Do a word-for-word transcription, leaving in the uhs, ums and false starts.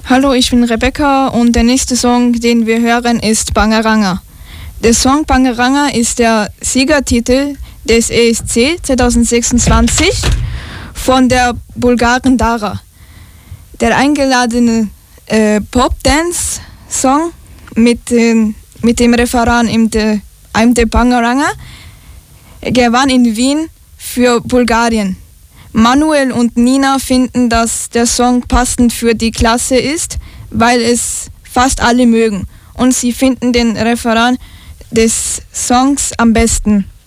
Hallo, ich bin Rebecca und der nächste Song, den wir hören, ist Bangaranga. Der Song Bangaranga ist der Siegertitel des E S C zwanzig sechsundzwanzig von der Bulgarin Dara. Der eingeladene äh, Pop-Dance-Song mit, äh, mit dem Referat im de, im de Bangaranga gewann in Wien für Bulgarien. Manuel und Nina finden, dass der Song passend für die Klasse ist, weil es fast alle mögen. Und sie finden den Referat des Songs am besten.